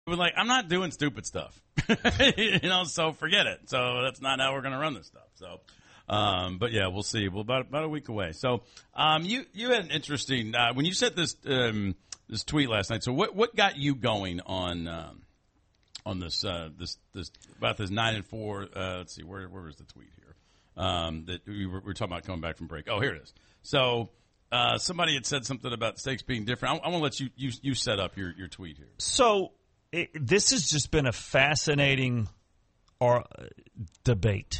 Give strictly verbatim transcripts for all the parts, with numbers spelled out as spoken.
We're like, I'm not doing stupid stuff, you know. So forget it. So that's not how we're going to run this stuff. So, um, but yeah, we'll see. Well, about about a week away. So, um, you you had an interesting uh, when you sent this um, this tweet last night. So what what got you going on um, on this uh, this this about this nine and four? Uh, let's see, where where was the tweet here? Um, that we were, we were talking about coming back from break. Oh, here it is. So. Uh, somebody had said something about stakes being different. I, I want to let you, you you set up your, your tweet here. So it, this has just been a fascinating or, uh, debate.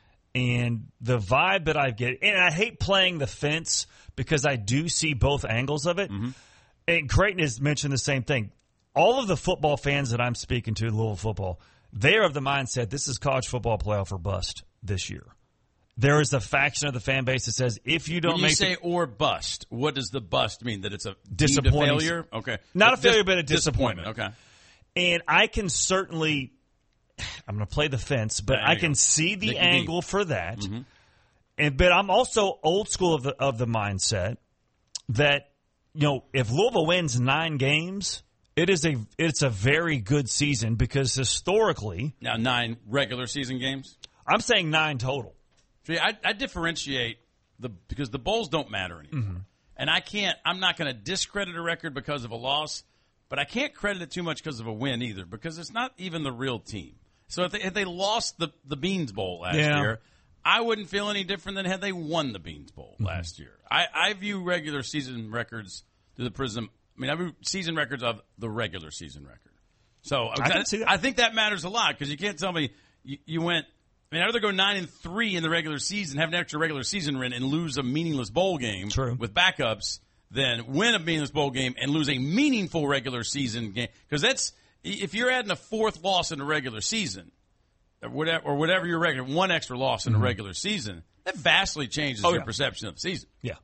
And the vibe that I get, and I hate playing the fence because I do see both angles of it. Mm-hmm. And Creighton has mentioned the same thing. All of the football fans that I'm speaking to, Louisville football, they are of the mindset this is college football playoff or bust this year. There is a faction of the fan base that says if you don't when you make say the, or bust, what does the bust mean? That it's a disappointing failure? Okay, not but a failure, dis- but a disappointment. disappointment. Okay, and I can certainly, I'm going to play the fence, but I can go. see the Nicky angle D. for that. Mm-hmm. And but I'm also old school of the of the mindset that you know if Louisville wins nine games, it is a it's a very good season because historically now nine regular season games. I'm saying nine total. See, I, I differentiate the because the bowls don't matter anymore, mm-hmm. and I can't. I'm not going to discredit a record because of a loss, but I can't credit it too much because of a win either because it's not even the real team. So if they, if they lost the the Beans Bowl last yeah. year, I wouldn't feel any different than had they won the Beans Bowl mm-hmm. last year. I, I view regular season records through the prism. I mean, I view season records of the regular season record. So I, can see that. I think that matters a lot because you can't tell me you, you went. I mean, I'd rather go nine and three in the regular season, have an extra regular season win, and lose a meaningless bowl game True. with backups than win a meaningless bowl game and lose a meaningful regular season game. Because that's if you're adding a fourth loss in the regular season, or whatever, or whatever your regular one extra loss in the mm-hmm. regular season, that vastly changes oh, your yeah. perception of the season. Yeah.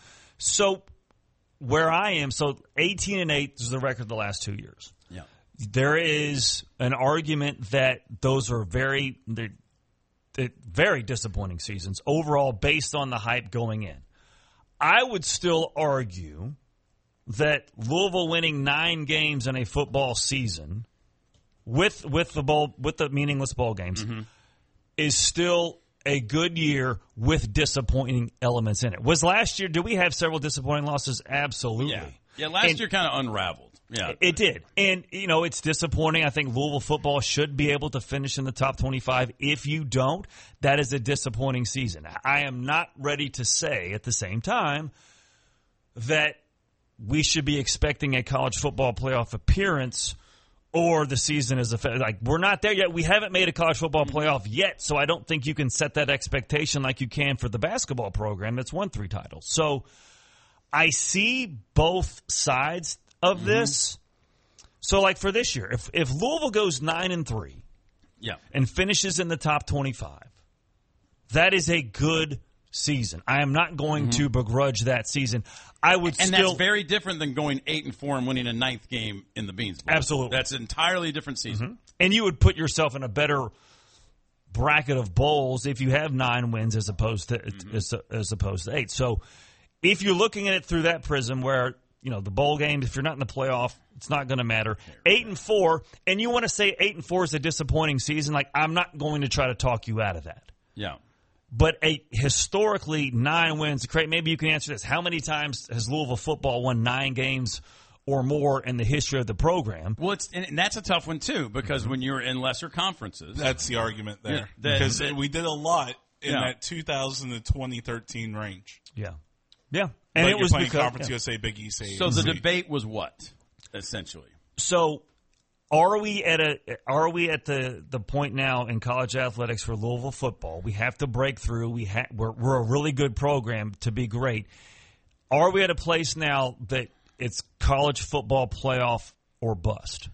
So where I am, so eighteen and eight is the record the last two years. Yeah. There is an argument that those are very. Very disappointing seasons overall based on the hype going in. I would still argue that Louisville winning nine games in a football season with with the bowl with the meaningless bowl games mm-hmm. is still a good year with disappointing elements in it. Was last year, did we have several disappointing losses? Absolutely. Yeah, yeah last and, year kind of unraveled. Yeah, it did. And, you know, it's disappointing. I think Louisville football should be able to finish in the top twenty-five. If you don't, that is a disappointing season. I am not ready to say at the same time that we should be expecting a college football playoff appearance or the season is a – like, we're not there yet. We haven't made a college football playoff yet, so I don't think you can set that expectation like you can for the basketball program that's won three titles. So I see both sides of mm-hmm. this. So, like, for this year, if if Louisville goes nine and three, yeah, and finishes in the top twenty-five, that is a good season. I am not going mm-hmm. to begrudge that season. I would, and still, that's very different than going eight and four and winning a ninth game in the Beans Bowl. Absolutely, that's an entirely different season. Mm-hmm. And you would put yourself in a better bracket of bowls if you have nine wins as opposed to mm-hmm. as, as opposed to eight. So, if you're looking at it through that prism, where you know, the bowl games, if you're not in the playoff, it's not going to matter. Eight and four, and you want to say eight and four is a disappointing season, like, I'm not going to try to talk you out of that. Yeah. But a historically nine wins, maybe you can answer this. How many times has Louisville football won nine games or more in the history of the program? Well, it's and that's a tough one, too, because mm-hmm. when you're in lesser conferences. That's the argument there. Yeah, that, because that, we did a lot in yeah. that two thousand to twenty thirteen range. Yeah. Yeah. And but it you're was playing because, Conference yeah. U S A, Big East. So the debate was what, essentially? So are we at a are we at the, the point now in college athletics for Louisville football? We have to break through. We ha- we're, we're a really good program to be great. Are we at a place now that it's college football playoff or bust?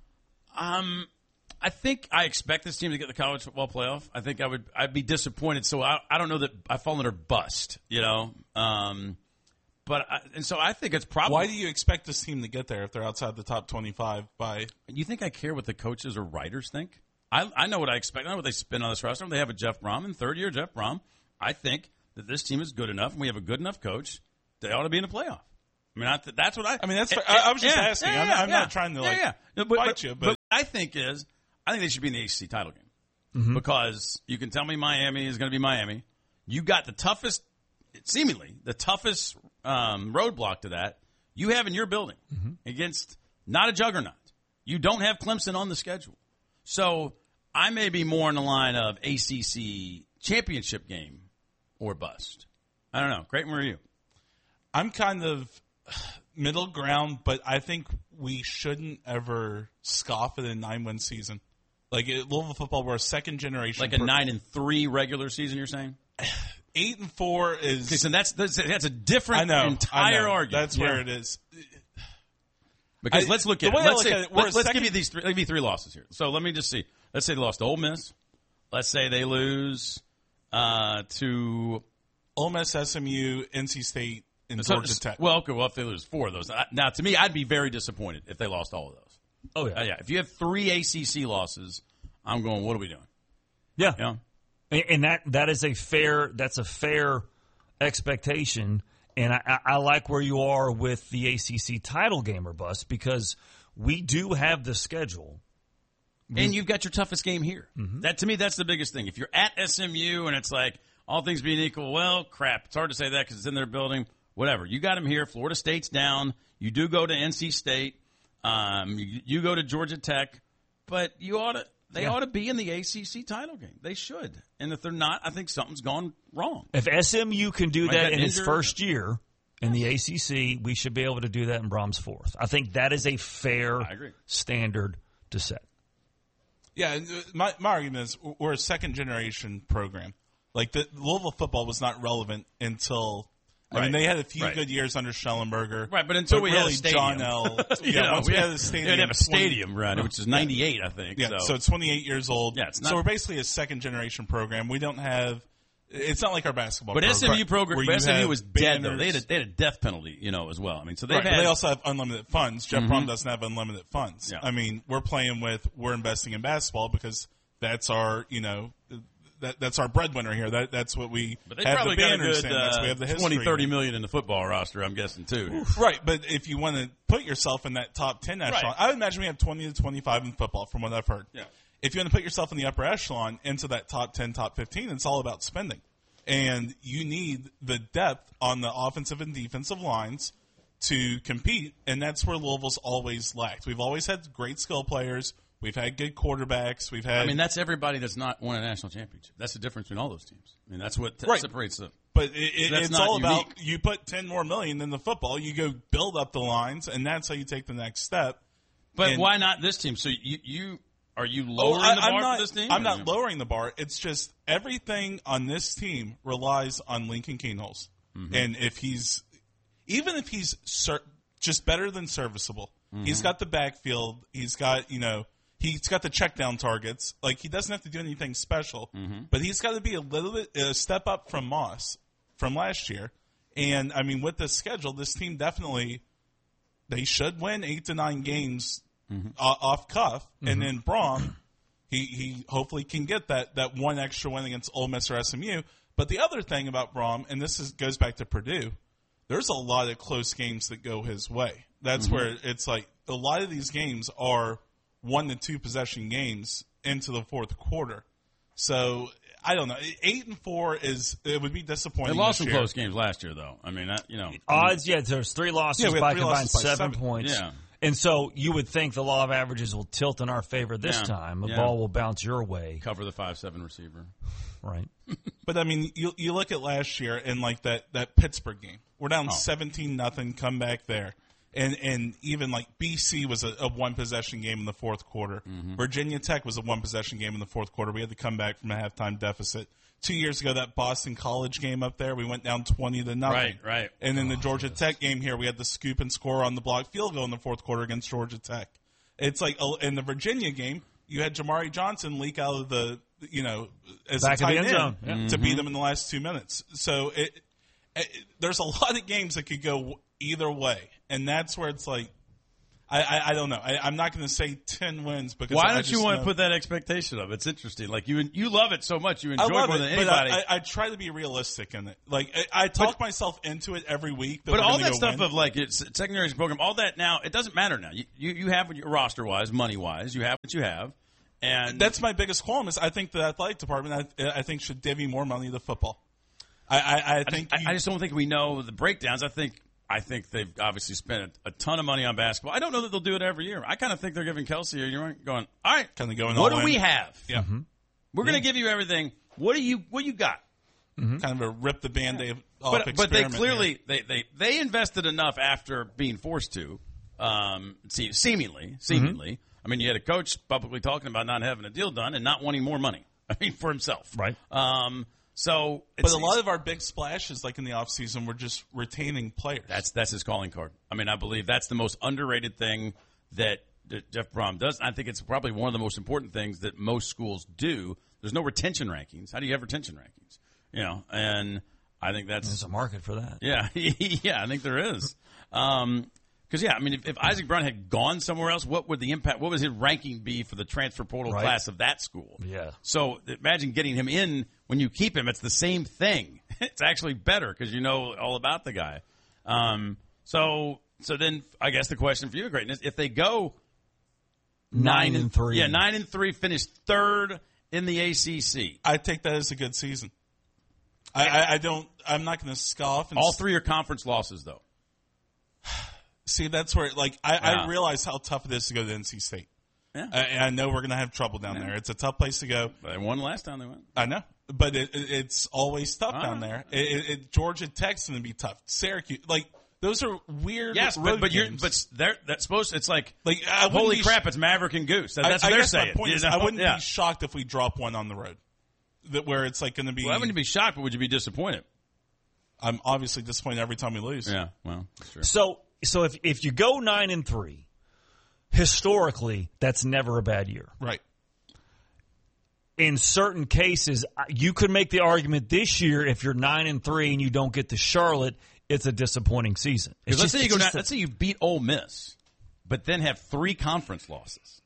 Um, I think I expect this team to get the college football playoff. I think I would I'd be disappointed. So I I don't know that I fall under bust. You know. Um, But I, and so I think it's probably. Why do you expect this team to get there if they're outside the top twenty-five by? You think I care what the coaches or writers think? I I know what I expect. I know what they spin on this roster. They have a Jeff Brom in third year. Jeff Brom. I think that this team is good enough, and we have a good enough coach. They ought to be in the playoff. I mean, I, that's what I. I mean, that's. I, I was just yeah, asking. Yeah, I'm, yeah, I'm yeah. not trying to like yeah, yeah. No, but, fight but, you, but. but I think is, I think they should be in the A C C title game mm-hmm. because you can tell me Miami is going to be Miami. You got the toughest, seemingly the toughest um, roadblock to that you have in your building mm-hmm. against not a juggernaut. You don't have Clemson on the schedule, so I may be more in the line of A C C championship game or bust. I don't know. Creighton, where are you? I'm kind of middle ground, but I think we shouldn't ever scoff at a nine-win season. Like at Louisville football, we're a second generation. Like a pro- nine and three regular season, you're saying? Eight and four is. Okay, so that's that's, that's a different I know, entire I know. argument. That's yeah. where it is. Because I, let's look at it. Let's, say, it, let's, let's second, give you these three, give you three losses here. So let me just see. Let's say they lost to Ole Miss. Let's say they lose uh, to Ole Miss, S M U, N C State, and so, Georgia Tech. Well, okay. Well, if they lose four of those, now to me, I'd be very disappointed if they lost all of those. Oh yeah, uh, yeah. If you have three A C C losses, I'm going. What are we doing? Yeah, yeah. And, and that that is a fair. That's a fair expectation. And I, I like where you are with the A C C title game or bust because we do have the schedule. And you've got your toughest game here. Mm-hmm. That to me, that's the biggest thing. If you're at S M U and it's like all things being equal, well, crap. It's hard to say that because it's in their building. Whatever. You got them here. Florida State's down. You do go to N C State. Um, you, you go to Georgia Tech. But you ought to. They yeah. ought to be in the A C C title game. They should. And if they're not, I think something's gone wrong. If S M U can do Might that in injured. its first year in the A C C, we should be able to do that in Brahms fourth. I think that is a fair standard to set. Yeah, my, my argument is we're a second-generation program. Like, the Louisville football was not relevant until I right. mean, they had a few right. good years under Schellenberger. Right, but until but we really had a stadium. John L. you yeah, know, once we had a stadium. They have a stadium, right, which is ninety-eight, I think. Yeah, so. so it's twenty-eight years old. Yeah, it's not, so we're basically a second-generation program. We don't have – it's not like our basketball but program. But S M U program, but S M U was dead, banners. though. They had, a, they had a death penalty, you know, as well. I mean, so they've right, had – but they also have unlimited funds. Jeff mm-hmm. Brom doesn't have unlimited funds. Yeah. I mean, we're playing with – we're investing in basketball because that's our, you know – That, that's our breadwinner here. That that's what we but they have probably the got a banners good, in. That's uh, what we have the history. twenty, thirty million in the football roster, I'm guessing, too. Right, but if you want to put yourself in that top ten echelon, right. I would imagine we have twenty to twenty-five in football from what I've heard. Yeah. If you want to put yourself in the upper echelon into that top ten, top fifteen, it's all about spending. And you need the depth on the offensive and defensive lines to compete, and that's where Louisville's always lacked. We've always had great skill players. We've had good quarterbacks. We've had. I mean, that's everybody that's not won a national championship. That's the difference between all those teams. I mean, that's what t- right. separates them. But it, it, so it's all unique. About you put ten more million in the football. You go build up the lines, and that's how you take the next step. But and, why not this team? So you, you are you lowering oh, I, the bar I'm not, for this team? I'm not you? lowering the bar. It's just everything on this team relies on Lincoln Kienholz, mm-hmm. and if he's even if he's ser- just better than serviceable, mm-hmm. he's got the backfield. He's got you know. He's got the check down targets. Like, he doesn't have to do anything special, mm-hmm. but he's got to be a little bit a step up from Moss from last year. And, I mean, with this schedule, this team definitely, they should win eight to nine games mm-hmm. uh, off cuff. Mm-hmm. And then Brom, he, he hopefully can get that, that one extra win against Ole Miss or S M U. But the other thing about Brom, and this is, goes back to Purdue, there's a lot of close games that go his way. That's mm-hmm. where it's like a lot of these games are one to two possession games into the fourth quarter. So I don't know. Eight and four is it would be disappointing. They lost some year. close games last year, though. I mean, that, you know, odds. Yeah, there's three losses yeah, by three combined losses by seven, seven points. Yeah. And so you would think the law of averages will tilt in our favor this yeah. time. The yeah. ball will bounce your way. Cover the five seven receiver. Right. But I mean, you you look at last year and like that that Pittsburgh game. We're down oh. seventeen nothing. Come back there. And and even like B C was a, a one possession game in the fourth quarter. Mm-hmm. Virginia Tech was a one possession game in the fourth quarter. We had to come back from a halftime deficit. Two years ago, that Boston College game up there, we went down twenty to nothing. Right, right. And then oh, the Georgia goodness. Tech game here, we had the scoop and score on the block field goal in the fourth quarter against Georgia Tech. It's like in the Virginia game, you had Jamari Johnson leak out of the you know as Back a tight of the end zone end yeah. to mm-hmm. beat them in the last two minutes. So it, it, there's a lot of games that could go either way, and that's where it's like. I, I, I don't know. I, I'm not going to say ten wins because Why I don't just you want know, to put that expectation up? It's interesting. Like you, you love it so much. You enjoy I it love more it, than but anybody. I, I, I try to be realistic in it. Like I, I talk myself into it every week. That But we're all gonna that go stuff win. of like it's secondary program, all that now, it doesn't matter now. You you, you have your roster wise, money wise, you have what you have, and That's my biggest qualm. Is I think the athletic department, I, I think, should divvy more money to football. I, I, I think. I, you, I just don't think we know the breakdowns. I think I think they've obviously spent a, a ton of money on basketball. I don't know that they'll do it every year. I kind of think they're giving Kelsey a year going, all right, kind of going. what all do in. we have? Yeah, We're going to give you everything. What do you what you got? kind of a rip the band-aid off But but they experiment clearly here. they, they they invested enough after being forced to, um, see, seemingly seemingly. I mean, you had a coach publicly talking about not having a deal done and not wanting more money. I mean, for himself, Right. Um, so, But it's, a lot of our big splashes, like in the offseason, were just retaining players. that's that's his calling card. I mean, I believe that's the most underrated thing that, that Jeff Brom does. I think it's probably one of the most important things that most schools do. There's no retention rankings. How do you have retention rankings? You know, and I think that's There's a market for that. Yeah, yeah, I think there is. Um 'cause yeah, I mean, if, if Isaac Brown had gone somewhere else, what would the impact? What would his ranking be for the transfer portal Right. class of that school? Yeah. So imagine getting him in when you keep him. It's the same thing. It's actually better because you know all about the guy. Um, so so then I guess the question for you, Greatness, if they go Nine and three. yeah, nine and three, finish third in the A C C. I take that as a good season. I, I, I don't. I'm not going to scoff. And All three are conference losses, though. see, that's where like I, Yeah. I realize how tough it is to go to N C State. Yeah. I, and I know we're going to have trouble down there. It's a tough place to go. They won last time they went. I know, but it, it, it's always tough Ah. down there. It, it, it, Georgia Tech's going to be tough. Syracuse, like those are weird. Yes, road but but you're games. but they're that's supposed. It's like like I wouldn't holy be crap! sh- It's Maverick and Goose. That- I- That's I what they're guess saying. My point you is, know? I wouldn't yeah. be shocked if we drop one on the road. That where it's like going to be. Well, I wouldn't be shocked, but would you be disappointed? I'm obviously disappointed every time we lose. Yeah, well, that's true. So so if if you go nine and three, historically, that's never a bad year. Right. In certain cases, you could make the argument this year if you're nine and three and you don't get to Charlotte, it's a disappointing season. It's Let's just- say you it's go down, just a- let's say you beat Ole Miss, but then have three conference losses.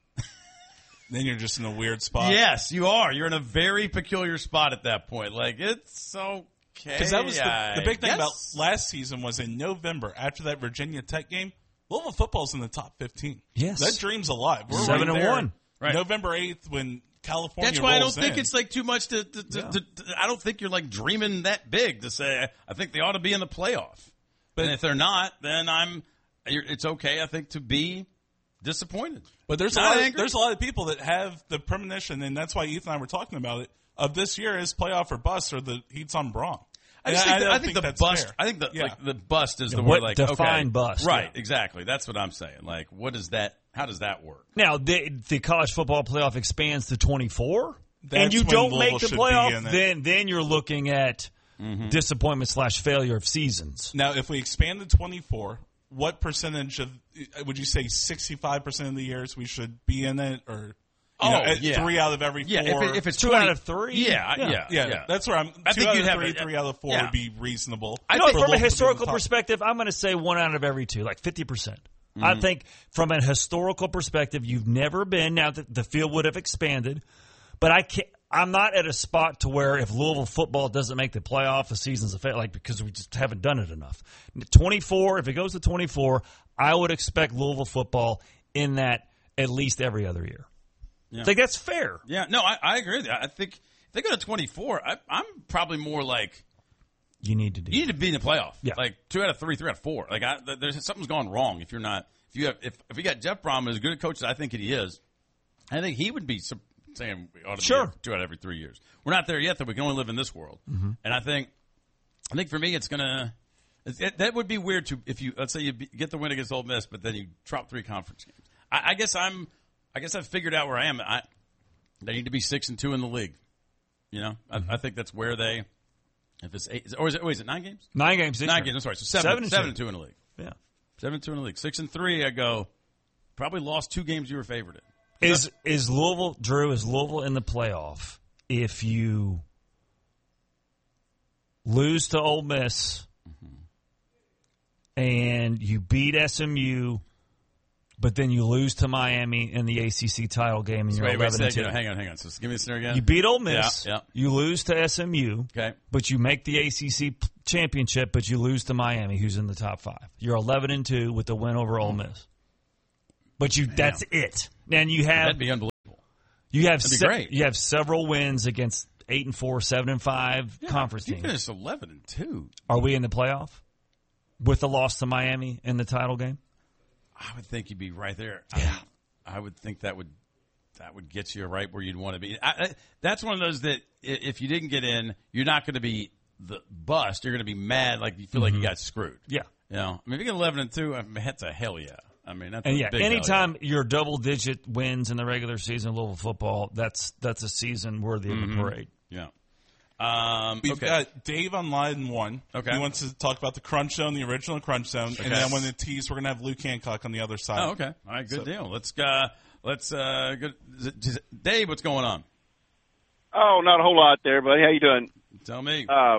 Then you're just in a weird spot. Yes, you are. You're in a very peculiar spot at that point. Like it's okay. Because that was the, the big thing I about guess. last season was in November after that Virginia Tech game, Louisville football's in the top fifteen. Yes. That dream's alive. We're Seven right and there. one. Right. November eighth when California That's why I don't rolls think in. it's like too much to. to, to, Yeah. to, to I don't think you're like dreaming that big to say. I think they ought to be in the playoff. But and if they're not, then I'm. you're- It's okay, I think, to be disappointed. But there's a Not lot of, angry. there's a lot of people that have the premonition, and that's why Ethan and I were talking about it, of this year is playoff or bust or the heat's on Braun. I just And think, the, don't I think, the that's bust. fair. I think the Yeah. like the bust is the what word. Like define okay, bust, right? yeah. Exactly. That's what I'm saying. Like, what does that? How does that work? Now, the, the college football playoff expands to twenty-four, That's and you when don't Louisville make the should be playoff, in it. then then you're looking at Mm-hmm. disappointment slash failure of seasons. Now, if we expand to twenty-four, what percentage of would you say sixty-five percent of the years we should be in it, or you Oh, know, at yeah. three out of every Yeah, four? if, it, if it's Two twenty, out of three? Yeah, Yeah. yeah, yeah. yeah, that's where I'm. I two think out you'd of have three, a- three out of four yeah. would be reasonable. I No, think from a Louisville to be in the historical top. perspective, I'm going to say one out of every two, like fifty percent. Mm-hmm. I think from a historical perspective, you've never been. Now that the field would have expanded, but I can't. I'm not at a spot to where if Louisville football doesn't make the playoff, the season's a fail, like because we just haven't done it enough. twenty-four, if it goes to twenty-four, I would expect Louisville football in that at least every other year. Yeah. I think that's fair. Yeah, no, I, I agree with you. I think if they go to twenty-four, I, I'm probably more like You need to do. you need to be in the playoff. Yeah. Like two out of three, three out of four. Like I, there's something's gone wrong if you're not. If you have, if if we got Jeff Brom as good a coach as I think he is, I think he would be su- saying we ought to Sure. be two out of every three years. We're not there yet, that we can only live in this world. Mm-hmm. And I think, I think for me, it's gonna. It, that would be weird to if you let's say you be, get the win against Ole Miss, but then you drop three conference games. I, I guess I'm. I guess I've figured out where I am. I they need to be six and two in the league. You know, Mm-hmm. I, I think that's where they. If it's eight, or is it? Wait, is it nine games? Nine games. This Nine year. games. I'm sorry. So seven, Seven and seven two. and two in the league. Yeah. Seven and two in the league. Six and three. I go. Probably lost two games you were favored in. Is is Louisville, Drew, is Louisville in the playoff if you lose to Ole Miss and you beat S M U, but then you lose to Miami in the A C C title game, and you're wait, wait a eleven and two. second. Hang on, hang on. So give me the scenario again. You beat Ole Miss. Yeah, yeah. You lose to S M U. Okay. But you make the A C C championship, but you lose to Miami, who's in the top five. You're eleven and two with the win over Ole Miss. But you that's it. And you have That'd be unbelievable. You have That'd be se- great. you have several wins against eight and four, seven and five Yeah, conference you teams. finished eleven and two. Are we in the playoff with the loss to Miami in the title game? I would think you'd be right there. Yeah. I, I would think that would that would get you right where you'd want to be. I, I, that's one of those that i- if you didn't get in, you're not going to be the bust. You're going to be mad, like you feel like you got screwed. Yeah. You know, I mean, if you get eleven and two, I mean, that's a hell yeah. I mean, that's And a yeah, big hell anytime you're double digit wins in the regular season of Louisville football, that's that's a season worthy of a parade. Yeah. yeah. Um, We've okay. got Dave on line one. Okay. He wants to talk about the Crunch Zone, the original Crunch Zone, Okay. and then when the tease, we're going to have Luke Hancock on the other side. Oh, okay. All right, good So- deal. Let's uh, let's uh, good. is it- is it- Dave, what's going on? Oh, not a whole lot there, buddy. How you doing? Tell me. Uh,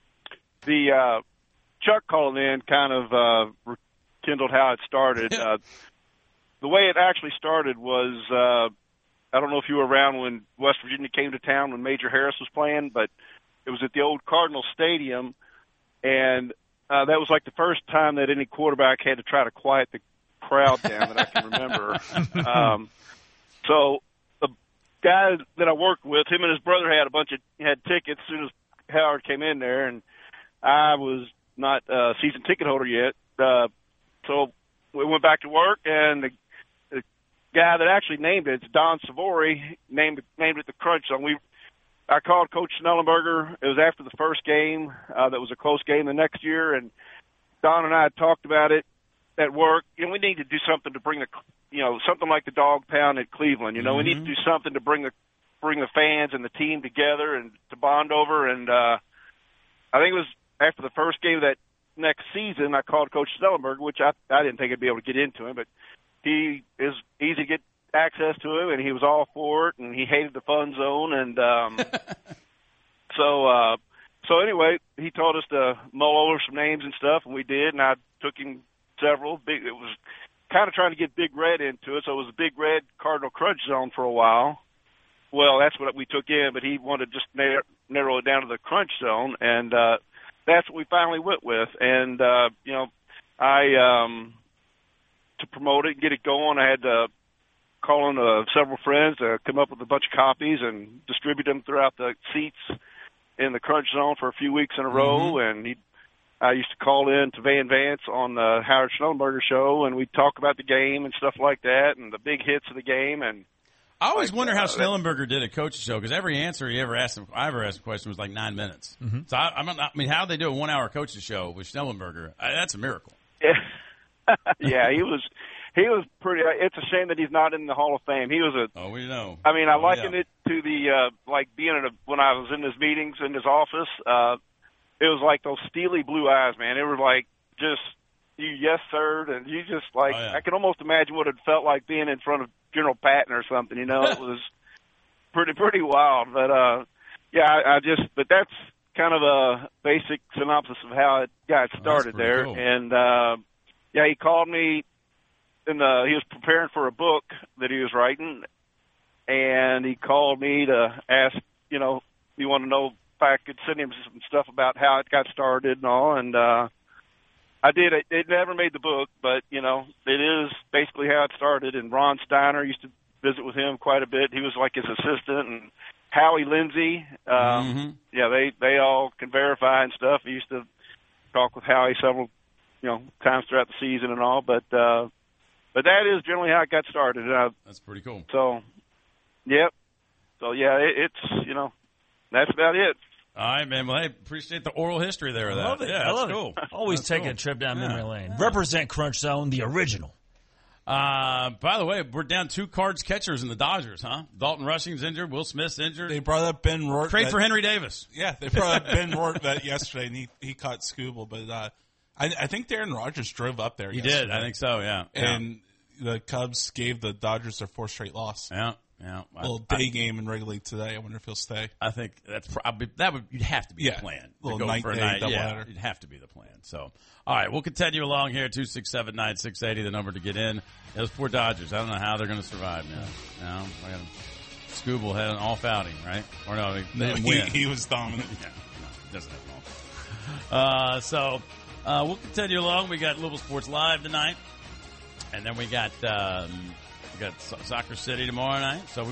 the uh, Chuck calling in kind of uh, rekindled how it started. Yeah. Uh, the way it actually started was, uh, I don't know if you were around when West Virginia came to town when Major Harris was playing, but it was at the old Cardinal Stadium, and uh, that was like the first time that any quarterback had to try to quiet the crowd down that I can remember. um, so the guy that I worked with, him and his brother had a bunch of had tickets as soon as Howard came in there, and I was not a season ticket holder yet. Uh, so we went back to work, and the, the guy that actually named it, it's Don Savory, named named it the Crunch Zone. We I called Coach Snellenberger. It was after the first game. Uh, that was a close game the next year, and Don and I had talked about it at work. You know, we need to do something to bring the, you know, something like the Dog Pound at Cleveland. You know, Mm-hmm. we need to do something to bring the bring the fans and the team together and to bond over. And uh, I think it was after the first game of that next season, I called Coach Snellenberger, which I I didn't think I'd be able to get into him, but he is easy to get access to him, and he was all for it, and he hated the fun zone, and um, so uh, so anyway, he told us to mull over some names and stuff, and we did, and I took him several. Big, it was kind of trying to get Big Red into it, so it was Big Red Cardinal Crunch Zone for a while. Well, that's what we took in, but he wanted to just narrow, narrow it down to the Crunch Zone, and uh, that's what we finally went with. And uh, you know, I um, to promote it and get it going, I had to call on uh, several friends to come up with a bunch of copies and distribute them throughout the seats in the Crunch Zone for a few weeks in a row. Mm-hmm. And he, I used to call in to Van Vance on the Howard Schnellenberger show, and we'd talk about the game and stuff like that, and the big hits of the game. And I always like, wonder how uh, Snellenberger did a coach's show because every answer he ever asked him, I ever asked a question was like nine minutes. Mm-hmm. So I, I'm not, I mean, how they do a one-hour coach's show with Snellenberger? I, that's a miracle. yeah, he was. He was pretty. It's a shame that he's not in the Hall of Fame. He was a. Oh, we know. I mean, I oh, liken yeah. it to the uh, like being in a when I was in his meetings in his office. Uh, it was like those steely blue eyes, man. It was like just you, yes sir, and you just like Oh, yeah. I can almost imagine what it felt like being in front of General Patton or something. You know, it was pretty pretty wild. But uh, yeah, I, I just but that's kind of a basic synopsis of how it got started pretty there. cool. And uh, yeah, he called me. And uh, he was preparing for a book that he was writing, and he called me to ask, you know, you want to know if I could send him some stuff about how it got started and all. And uh, I did. It, it never made the book, but, you know, it is basically how it started. And Ron Steiner used to visit with him quite a bit. He was like his assistant. And Howie Lindsay, um, Mm-hmm. yeah, they, they all can verify and stuff. He used to talk with Howie several, you know, times throughout the season and all. But, uh, But that is generally how it got started. Uh, That's pretty cool. so, yep. So, yeah, it, it's, you know, that's about it. All right, man. Well, hey, appreciate the oral history there of I that. love it. Yeah, I that's love cool. it. Always That's taking cool. a trip down Yeah. memory lane. Represent Crunch Zone, the original. Uh, by the way, we're down two cards catchers in the Dodgers, huh? Dalton Rushing's injured. Will Smith's injured. They brought up Ben Rourke. Trade that- for Henry Davis. Yeah, they brought up Ben Rourke that yesterday, and he, he caught Scooble. But uh, I, I think Darren Rogers drove up there He yesterday. did. I think so, yeah. Yeah. And the Cubs gave the Dodgers their fourth straight loss. Yeah. Yeah, I, little day game and regulate today. I wonder if he'll stay. I think that's probably that would you'd have to be Yeah, the plan. To little go night for a day, night, double yeah, header. it'd have to be the plan. So, all right, we'll continue along here. Two six seven nine six eighty, the number to get in. Those poor Dodgers. I don't know how they're going to survive now. No, I got Scooble had an off outing, right? Or no, they, they No, didn't he, win. he was dominant. Yeah, no, it doesn't have an off. Uh, so uh, we'll continue along. We got Louisville Sports Live tonight, and then we got um, we got Soccer City tomorrow night. So we